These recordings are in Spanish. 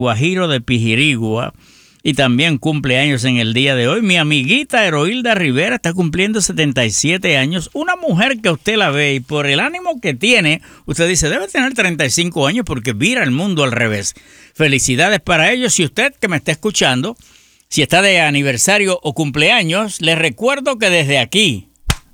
Guajiro de Pijirigua. Y también cumpleaños en el día de hoy. Mi amiguita Heroilda Rivera está cumpliendo 77 años. Una mujer que usted la ve y por el ánimo que tiene, usted dice, debe tener 35 años porque vira el mundo al revés. Felicidades para ellos. Y usted que me está escuchando, si está de aniversario o cumpleaños, les recuerdo que desde aquí,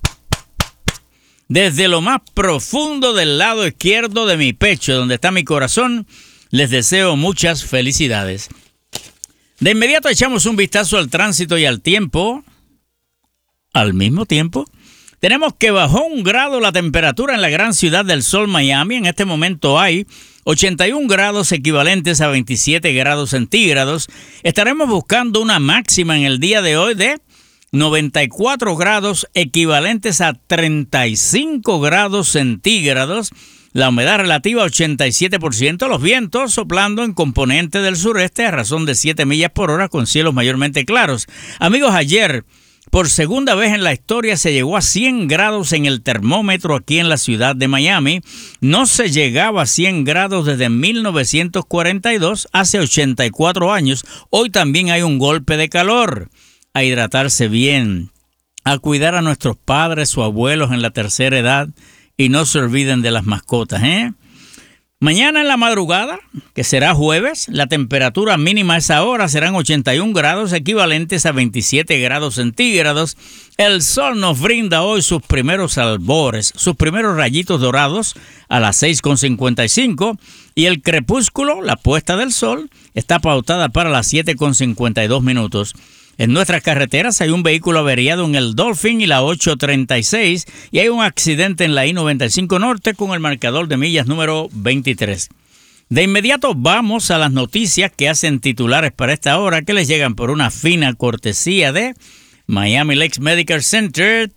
desde lo más profundo del lado izquierdo de mi pecho, donde está mi corazón, les deseo muchas felicidades. De inmediato echamos un vistazo al tránsito y al tiempo. Al mismo tiempo, tenemos que bajó 1 grado la temperatura en la gran ciudad del sol, Miami. En este momento hay 81 grados equivalentes a 27 grados centígrados. Estaremos buscando una máxima en el día de hoy de 94 grados equivalentes a 35 grados centígrados. La humedad relativa 87%, los vientos soplando en componente del sureste a razón de 7 millas por hora con cielos mayormente claros. Amigos, ayer, por segunda vez en la historia, se llegó a 100 grados en el termómetro aquí en la ciudad de Miami. No se llegaba a 100 grados desde 1942, hace 84 años. Hoy también hay un golpe de calor. A hidratarse bien, a cuidar a nuestros padres o abuelos en la tercera edad. Y no se olviden de las mascotas, ¿eh? Mañana en la madrugada, que será jueves, la temperatura mínima a esa hora serán 81 grados equivalentes a 27 grados centígrados. El sol nos brinda hoy sus primeros albores, sus primeros rayitos dorados a las 6:55 y el crepúsculo, la puesta del sol, está pautada para las 7:52 minutos. En nuestras carreteras hay un vehículo averiado en el Dolphin y la 836 y hay un accidente en la I-95 Norte con el marcador de millas número 23. De inmediato vamos a las noticias que hacen titulares para esta hora que les llegan por una fina cortesía de Miami Lakes Medical Center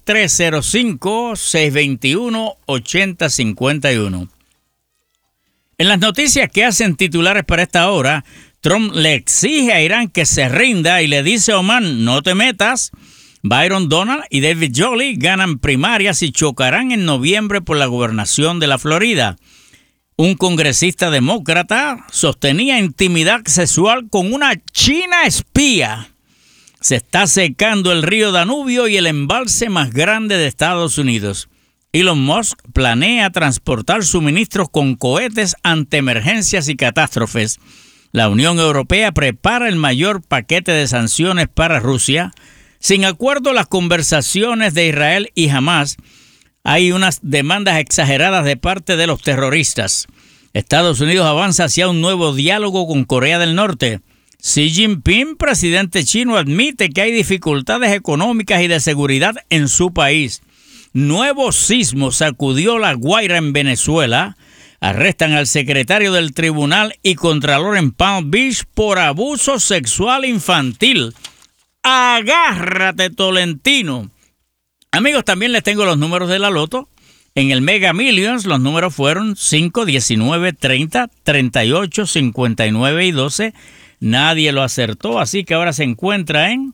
305-621-8051. En las noticias que hacen titulares para esta hora, Trump le exige a Irán que se rinda y le dice a Oman, no te metas. Byron Donald y David Jolley ganan primarias y chocarán en noviembre por la gobernación de la Florida. Un congresista demócrata sostenía intimidad sexual con una china espía. Se está secando el río Danubio y el embalse más grande de Estados Unidos. Elon Musk planea transportar suministros con cohetes ante emergencias y catástrofes. La Unión Europea prepara el mayor paquete de sanciones para Rusia. Sin acuerdo, las conversaciones de Israel y Hamas, hay unas demandas exageradas de parte de los terroristas. Estados Unidos avanza hacia un nuevo diálogo con Corea del Norte. Xi Jinping, presidente chino, admite que hay dificultades económicas y de seguridad en su país. Nuevo sismo sacudió La Guaira en Venezuela. Arrestan al secretario del tribunal y contralor en Palm Beach por abuso sexual infantil. ¡Agárrate, Tolentino! Amigos, también les tengo los números de la loto. En el Mega Millions los números fueron 5, 19, 30, 38, 59 y 12. Nadie lo acertó, así que ahora se encuentra en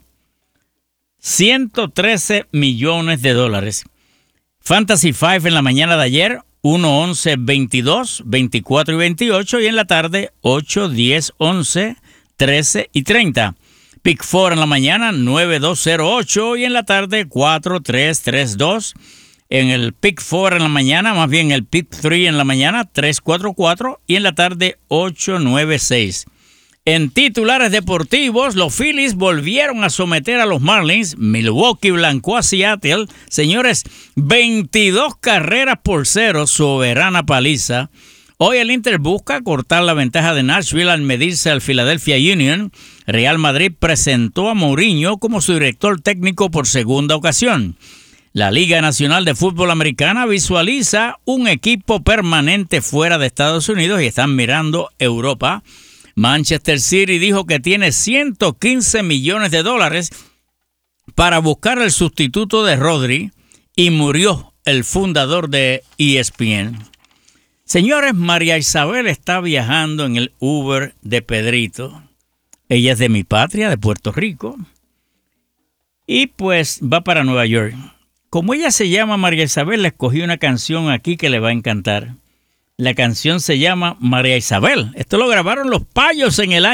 113 millones de dólares. Fantasy 5 en la mañana de ayer, 1, 11, 22, 24 y 28. Y en la tarde, 8, 10, 11, 13 y 30. Pick 4 en la mañana, 9, 2, 0, 8. Y en la tarde, 4, 3, 3, 2. En el Pick 4 en la mañana, más bien el Pick 3 en la mañana, 3, 4, 4. Y en la tarde, 8, 9, 6. En titulares deportivos, los Phillies volvieron a someter a los Marlins. Milwaukee blancó a Seattle. Señores, 22 carreras por 0, soberana paliza. Hoy el Inter busca cortar la ventaja de Nashville al medirse al Philadelphia Union. Real Madrid presentó a Mourinho como su director técnico por segunda ocasión. La Liga Nacional de Fútbol Americana visualiza un equipo permanente fuera de Estados Unidos y están mirando Europa. Manchester City dijo que tiene 115 millones de dólares para buscar el sustituto de Rodri y murió el fundador de ESPN. Señores, María Isabel está viajando en el Uber de Pedrito. Ella es de mi patria, de Puerto Rico, y pues va para Nueva York. Como ella se llama María Isabel, le escogí una canción aquí que le va a encantar. La canción se llama María Isabel. Esto lo grabaron Los Payos en el año